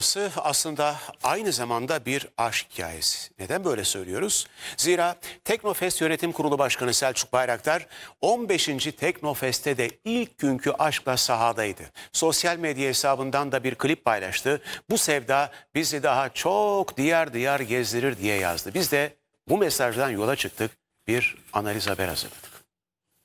Aslında aynı zamanda bir aşk hikayesi. Neden böyle söylüyoruz? Zira Teknofest Yönetim Kurulu Başkanı Selçuk Bayraktar 15. Teknofest'te de ilk günkü aşkla sahadaydı. Sosyal medya hesabından da bir klip paylaştı. Bu sevda bizi daha çok diyar diyar gezdirir diye yazdı. Biz de bu mesajdan yola çıktık, bir analiz haber hazırladık.